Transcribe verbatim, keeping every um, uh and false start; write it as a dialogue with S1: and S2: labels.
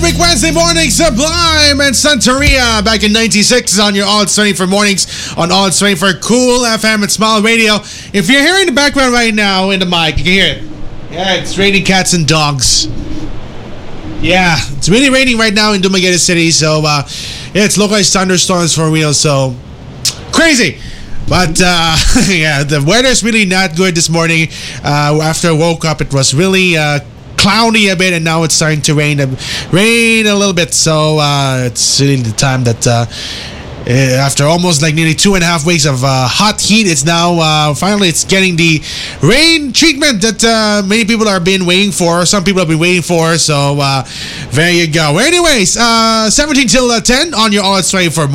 S1: Perfect Wednesday morning, Sublime and Santeria back in ninety-six on your All It's twenty-four mornings on All It's twenty-four Cool F M and Smile Radio. If you're hearing the background right now in the mic, you can hear it. Yeah, it's raining cats and dogs. Yeah, it's really raining right now in Dumaguete City, so uh, yeah, it's localized thunderstorms for real, so crazy. But uh, yeah, the weather's really not good this morning. Uh, after I woke up, it was really uh, cloudy a bit, and now it's starting to rain, uh, rain a little bit. So uh, it's really the time that uh, after almost like nearly two and a half weeks of uh, hot heat, it's now uh, finally it's getting the rain treatment that uh, many people are been waiting for. Some people have been waiting for. So uh, there you go. Anyways, uh, seventeen till ten on your All It's twenty-four.